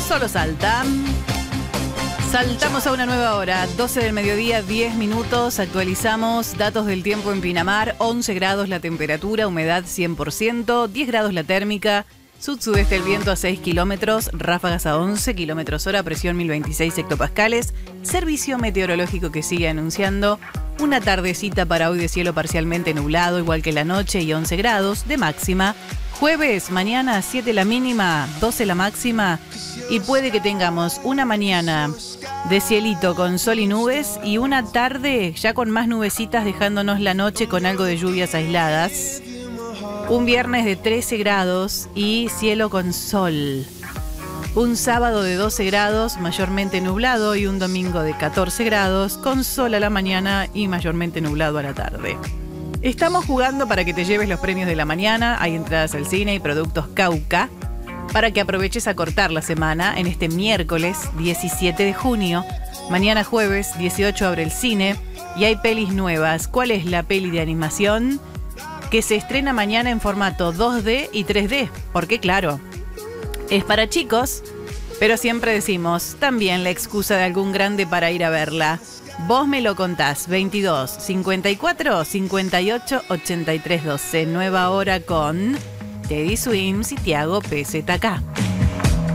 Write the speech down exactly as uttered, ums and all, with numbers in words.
solo salta. Saltamos a una nueva hora, doce del mediodía, diez minutos, actualizamos datos del tiempo en Pinamar, once grados la temperatura, humedad cien por ciento, diez grados la térmica, sud-sudeste el viento a seis kilómetros, ráfagas a once kilómetros hora, presión mil veintiséis hectopascales, servicio meteorológico que sigue anunciando una tardecita para hoy de cielo parcialmente nublado, igual que la noche y once grados de máxima. Jueves, mañana siete la mínima, doce la máxima y puede que tengamos una mañana de cielito con sol y nubes y una tarde ya con más nubecitas dejándonos la noche con algo de lluvias aisladas. Un viernes de trece grados y cielo con sol. Un sábado de doce grados, mayormente nublado, y un domingo de catorce grados con sol a la mañana y mayormente nublado a la tarde. Estamos jugando para que te lleves los premios de la mañana. Hay entradas al cine y productos Cauca para que aproveches a cortar la semana en este miércoles diecisiete de junio. Mañana jueves dieciocho abre el cine y hay pelis nuevas. ¿Cuál es la peli de animación que se estrena mañana en formato dos D y tres D? Porque claro, es para chicos, pero siempre decimos también la excusa de algún grande para ir a verla. Vos me lo contás, veintidós, cincuenta y cuatro, cincuenta y ocho, ochenta y tres, doce. Nueva hora con Teddy Swims y Tiago P Z K.